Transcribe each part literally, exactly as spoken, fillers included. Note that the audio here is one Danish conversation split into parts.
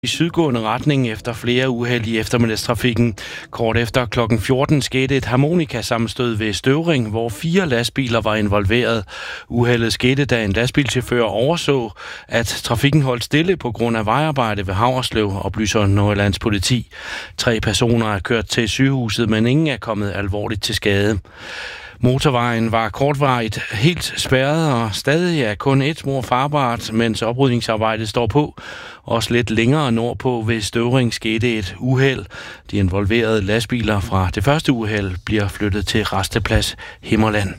i sydgående retning efter flere uheld i eftermiddagstrafikken. Kort efter klokken fjorten skete et harmonikasammenstød ved Støvring, hvor fire lastbiler var involveret. Uheldet skete, da en lastbilchauffør overså, at trafikken holdt stille på grund af vejarbejde ved Haverslev, oplyser Nordjyllands politi. Tre personer er kørt til sygehuset, men ingen er kommet alvorligt til skade. Motorvejen var kortvarigt helt spærret, og stadig er kun et spor farbart, mens oprydningsarbejdet står på. Også lidt længere nordpå ved Støvring skete et uheld. De involverede lastbiler fra det første uheld bliver flyttet til Rasteplads Himmerland.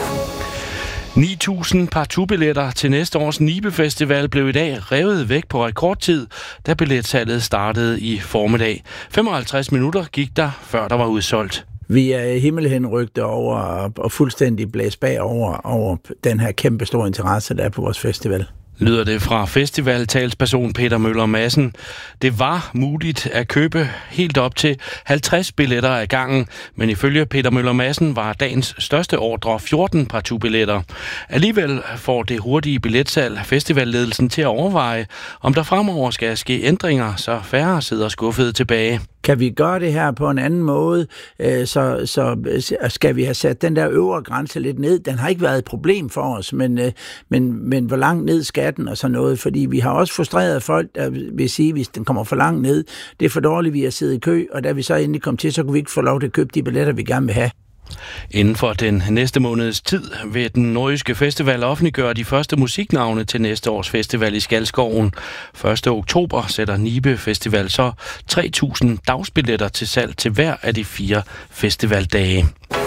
ni tusind partout-billetter til næste års Nibe Festival blev i dag revet væk på rekordtid, da billetsalget startede i formiddag. femoghalvtreds minutter gik der, før der var udsolgt. Vi er himmelhenrygte over og fuldstændig blæst bagover over den her kæmpe store interesse, der er på vores festival. Lyder det fra festivaltalsperson Peter Møller Madsen. Det var muligt at købe helt op til halvtreds billetter ad gangen, men ifølge Peter Møller Madsen var dagens største ordre fjorten partout-billetter. Alligevel får det hurtige billetsalg festivalledelsen til at overveje, om der fremover skal ske ændringer, så færre sidder skuffede tilbage. Kan vi gøre det her på en anden måde, så, så skal vi have sat den der øvre grænse lidt ned. Den har ikke været et problem for os, men, men, men hvor langt ned skal den og sådan noget, fordi vi har også frustreret folk, der vil sige, hvis den kommer for langt ned, det er for dårligt, vi har siddet i kø, og da vi så endelig kom til, så kunne vi ikke få lov til at købe de billetter, vi gerne vil have. Inden for den næste måneds tid vil den nordjyske festival offentliggøre de første musiknavne til næste års festival i Skalskoven. første oktober sætter Nibe Festival så tre tusind dagsbilletter til salg til hver af de fire festivaldage.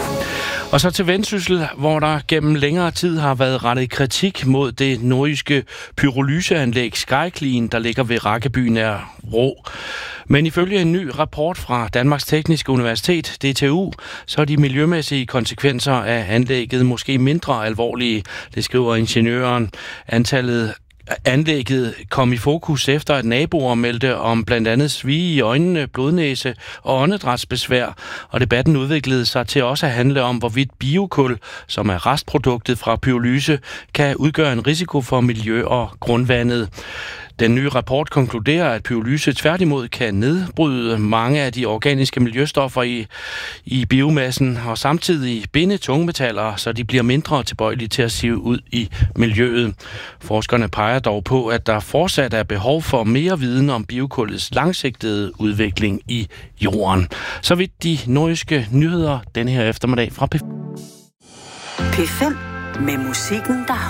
Og så til Vendsyssel, hvor der gennem længere tid har været rettet kritik mod det nordjyske pyrolyseanlæg Skyclean, der ligger ved Rakkeby nær Rå. Men ifølge en ny rapport fra Danmarks Tekniske Universitet, D T U, så er de miljømæssige konsekvenser af anlægget måske mindre alvorlige, det skriver ingeniøren. Antallet Anlægget kom i fokus efter, at naboer meldte om blandt andet svie i øjnene, blodnæse og åndedrætsbesvær, og debatten udviklede sig til også at handle om, hvorvidt biokul, som er restproduktet fra pyrolyse, kan udgøre en risiko for miljø og grundvandet. Den nye rapport konkluderer, at pyrolyse tværtimod kan nedbryde mange af de organiske miljøstoffer i, i biomassen og samtidig binde tungmetaller, så de bliver mindre tilbøjelige til at sive ud i miljøet. Forskerne peger dog på, at der fortsat er behov for mere viden om biokullets langsigtede udvikling i jorden. Så vidt de nordjyske nyheder denne her eftermiddag fra P fem. P fem med musikken, der